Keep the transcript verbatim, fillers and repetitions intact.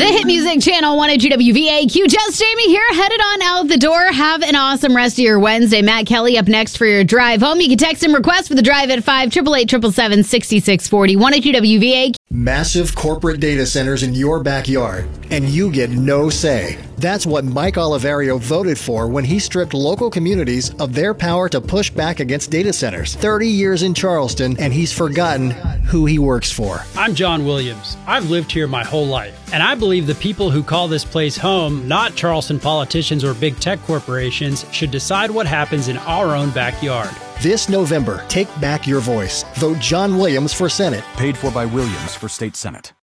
The Hit Music Channel one at G W V A Q. Just Jamie here, headed on out the door. Have an awesome rest of your Wednesday. Matt Kelly up next for your drive home. You can text and request for the drive at five eight eight eight seven seven six six four zero. one at G W V A Q. Massive corporate data centers in your backyard, and you get no say. That's what Mike Oliverio voted for when he stripped local communities of their power to push back against data centers. thirty years in Charleston, and he's forgotten who he works for. I'm John Williams. I've lived here my whole life, and I believe the people who call this place home, not Charleston politicians or big tech corporations, should decide what happens in our own backyard. This November, take back your voice. Vote John Williams for Senate. Paid for by Williams for State Senate.